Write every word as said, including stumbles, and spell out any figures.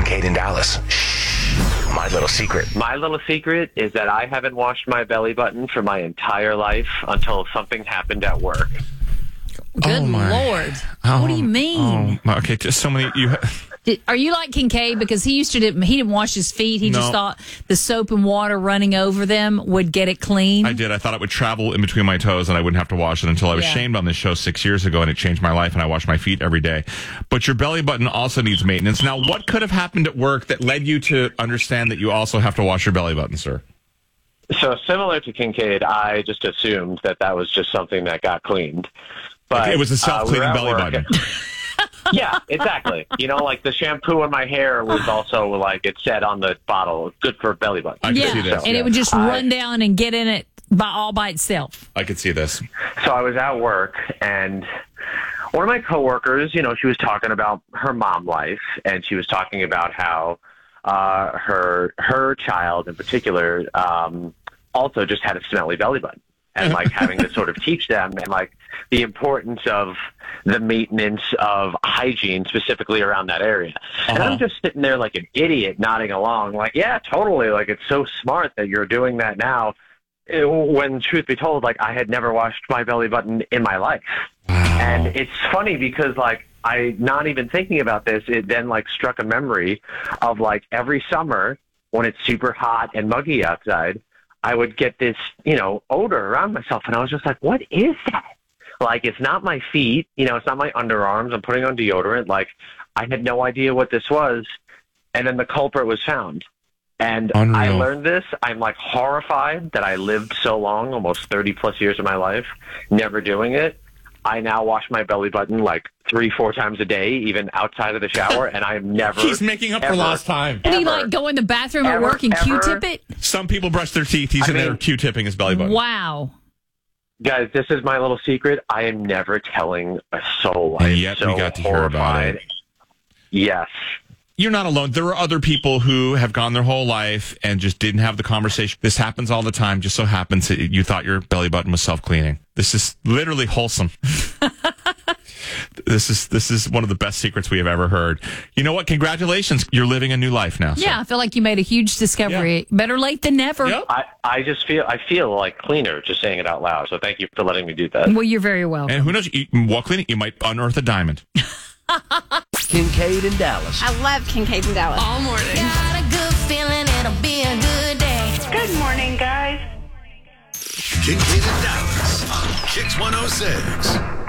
Kincaid in Dallas. My little secret. My little secret is that I haven't washed my belly button for my entire life until something happened at work. Good Oh, my. Lord. Oh, What do you mean? Oh, okay, just so many. You. Did, are you like Kincaid? Because he used to, do, he didn't wash his feet. He just No. thought the soap and water running over them would get it clean. I did. I thought it would travel in between my toes and I wouldn't have to wash it until I was Yeah. shamed on this show six years ago, and it changed my life, and I wash my feet every day. But your belly button also needs maintenance. Now, what could have happened at work that led you to understand that you also have to wash your belly button, sir? So similar to Kincaid, I just assumed that that was just something that got cleaned. But It was a self-cleaning uh, we belly were at button. work. Yeah, exactly. You know, like the shampoo in my hair was also like it said on the bottle, good for belly button. I can yeah, see this. and yeah. it would just I- run down and get in it by all by itself. I could see this. So I was at work, and one of my coworkers, you know, she was talking about her mom life, and she was talking about how uh, her her child in particular um, also just had a smelly belly button, and like having to sort of teach them and like the importance of the maintenance of hygiene specifically around that area. And Uh-huh. I'm just sitting there like an idiot nodding along like, yeah, totally. Like, it's so smart that you're doing that now. It- when truth be told, like I had never washed my belly button in my life. And it's funny because like I not even thinking about this, it then like struck a memory of like every summer when it's super hot and muggy outside, I would get this, you know, odor around myself. And I was just like, what is that? Like, it's not my feet, you know, it's not my underarms. I'm putting on deodorant. Like, I had no idea what this was. And then the culprit was found. And Unreal. I learned this. I'm like horrified that I lived so long, almost thirty plus years of my life, never doing it. I now wash my belly button like three, four times a day, even outside of the shower. And I am never. He's making up for ever, lost time. Did he ever, like go in the bathroom at ever, work and ever- Q-tip it? Some people brush their teeth. He's I in there mean- Q-tipping his belly button. Wow. Guys, this is my little secret. I am never telling a soul. I And am yet so we got to hear about horrified. it. Yes. You're not alone. There are other people who have gone their whole life and just didn't have the conversation. This happens all the time. Just so happens that you thought your belly button was self-cleaning. This is literally wholesome. This is this is one of the best secrets we have ever heard. You know what? Congratulations. You're living a new life now. Yeah, I feel like you made a huge discovery. Better late than never. Yep. I, I just feel I feel like cleaner just saying it out loud. So thank you for letting me do that. Well, you're very welcome. And who knows? You, while cleaning, you might unearth a diamond. Kincaid in Dallas. I love Kincaid in Dallas. All morning. Got a good feeling it'll be a good day. Good morning, guys. Kincaid in Dallas on Kicks one oh six.